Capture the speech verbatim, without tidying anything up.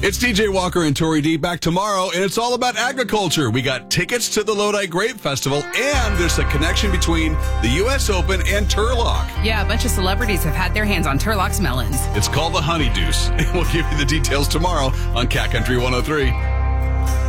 It's D J Walker and Tori D back tomorrow, and it's all about agriculture. We got tickets to the Lodi Grape Festival, and there's a connection between the U S Open and Turlock. Yeah, a bunch of celebrities have had their hands on Turlock's melons. It's called the Honey Deuce, and we'll give you the details tomorrow on Cat Country one oh three.